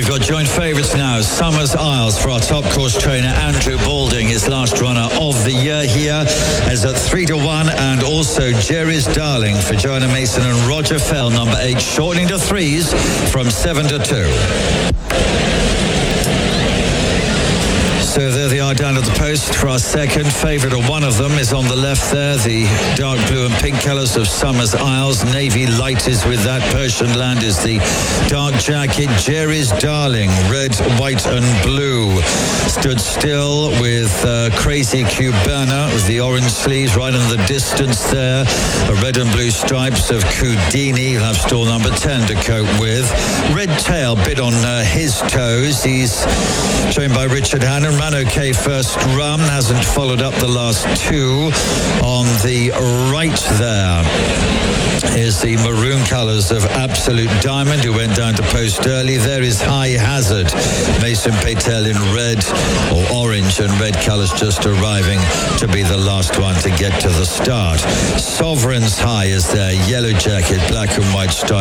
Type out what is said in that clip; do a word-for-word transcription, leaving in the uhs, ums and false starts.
got joint favourites now. Summers Isles for our top course trainer Andrew Balding, his last runner of the year here, is at three to one, and also Jerry's Darling for Joanna Mason and Roger Fell, number eight, shortening to threes from seven to two. So there they are down at the post for our second favourite, or one of them is on the left there, the dark blue and pink colours of Summers Isles. Navy light is with that. Persian Land is the dark jacket. Jerry's Darling, red, white and blue. Stood still with uh, Crazy Cubana with the orange sleeves right in the distance there. A red and blue stripes of Houdini. He'll have stall number ten to cope with. Red Tail bit on uh, his toes. He's trained by Richard Hannon. Ran okay first run, hasn't followed up the last two. On the right there is the maroon colours of Absolute Diamond, who went down to post early. There is High Hazard, Mason Patel in red or orange and red colours, just arriving to be the last one to get to the start. Sovereign's High is there, yellow jacket, black and white stripe.